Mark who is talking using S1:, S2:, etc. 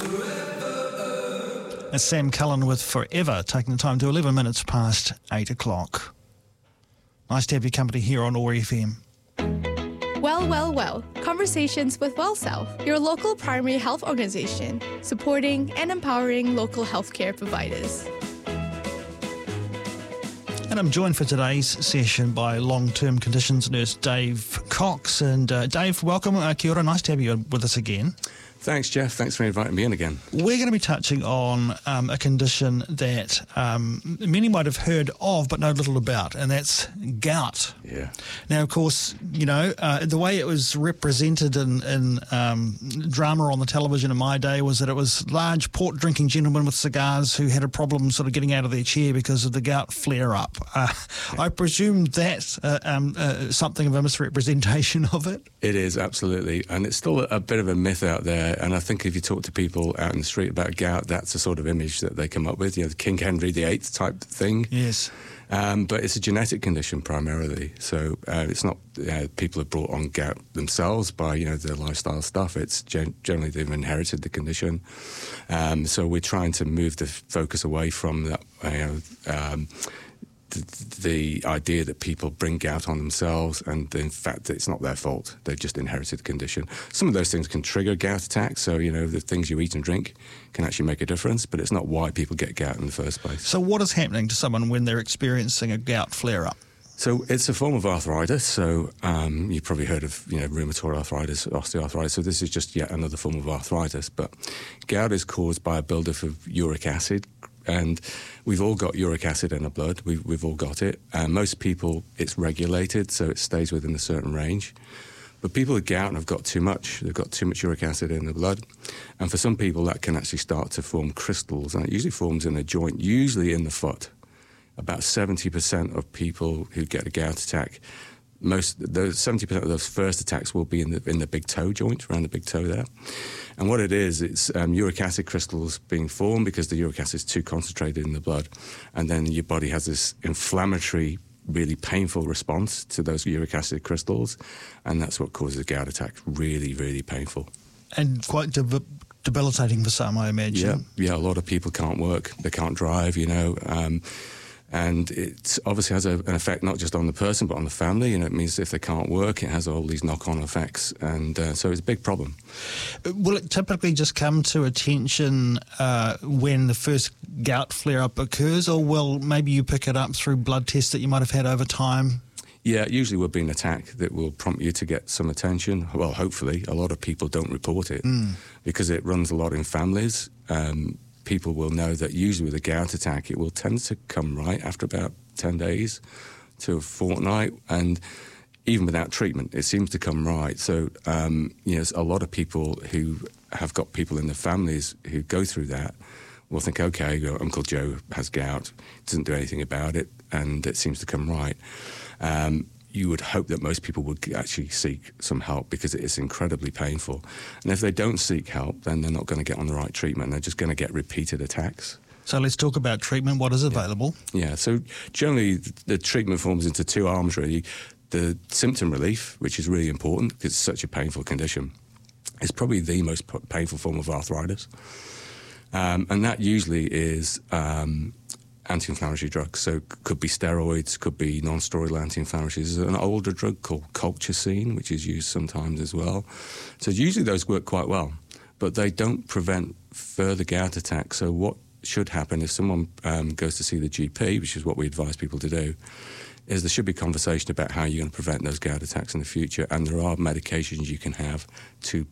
S1: It's Sam Cullen with Forever, taking the time to 11 minutes past 8 o'clock. Nice to have your company here on OAR FM.
S2: Well. Conversations with WellSouth, your local primary health organisation, supporting and empowering local healthcare providers.
S1: And I'm joined for today's session by long-term conditions nurse Dave Cox. And Dave, welcome. Kia ora, nice to have you with us again.
S3: Thanks, Jeff. Thanks for inviting me in again.
S1: We're going to be touching on a condition that many might have heard of but know little about, and that's gout.
S3: Yeah.
S1: Now, of course, you know, the way it was represented in drama on the television in my day was that it was large port-drinking gentlemen with cigars who had a problem sort of getting out of their chair because of the gout flare-up. I presume that's something of a misrepresentation of it?
S3: It is, absolutely. And it's still a bit of a myth out there. And I think if you talk to people out in the street about gout, that's the sort of image that they come up with, you know, the King Henry VIII type thing.
S1: Yes.
S3: But it's a genetic condition primarily. So it's not people have brought on gout themselves by, you know, their lifestyle stuff. It's generally they've inherited the condition. So we're trying to move the focus away from that, the idea that people bring gout on themselves, and in fact it's not their fault. They've just inherited the condition. Some of those things can trigger gout attacks, so you know the things you eat and drink can actually make a difference, but it's not why people get gout in the first place.
S1: So what is happening to someone when they're experiencing a gout flare-up?
S3: So it's a form of arthritis. So you've probably heard of, you know, rheumatoid arthritis, osteoarthritis. So this is just yet another form of arthritis. But gout is caused by a buildup of uric acid, and we've all got uric acid in our blood. We've all got it. And most people, it's regulated, so it stays within a certain range. But people with gout have got too much. They've got too much uric acid in the blood. And for some people, that can actually start to form crystals. And it usually forms in a joint, usually in the foot. About 70% of people who get a gout attack, those 70% of those first attacks will be in the big toe joint, around the big toe there. And what it is, it's uric acid crystals being formed because the uric acid is too concentrated in the blood. And then your body has this inflammatory, really painful response to those uric acid crystals. And that's what causes a gout attack. Really, really painful.
S1: And quite debilitating for some, I imagine.
S3: Yeah, a lot of people can't work. They can't drive, you know. And it obviously has an effect not just on the person but on the family, and it means if they can't work, it has all these knock-on effects, and so it's a big problem.
S1: Will it typically just come to attention when the first gout flare-up occurs, or will maybe you pick it up through blood tests that you might have had over time?
S3: Yeah, it usually will be an attack that will prompt you to get some attention. Well, hopefully. A lot of people don't report it because it runs a lot in families. People will know that usually with a gout attack, it will tend to come right after about 10 days to a fortnight, and even without treatment, it seems to come right. So, you know, a lot of people who have got people in their families who go through that will think, okay, Uncle Joe has gout, doesn't do anything about it, and it seems to come right. You would hope that most people would actually seek some help because it is incredibly painful. And if they don't seek help, then they're not going to get on the right treatment. They're just going to get repeated attacks.
S1: So let's talk about treatment. What is available?
S3: Yeah, so generally the treatment forms into two arms, really. The symptom relief, which is really important because it's such a painful condition. It's probably the most painful form of arthritis. And that usually is anti-inflammatory drugs, so could be steroids, could be non-steroidal anti-inflammatories. There's an older drug called colchicine, which is used sometimes as well. So usually those work quite well, but they don't prevent further gout attacks. So what should happen if someone goes to see the GP, which is what we advise people to do, is there should be conversation about how you're going to prevent those gout attacks in the future, and there are medications you can have to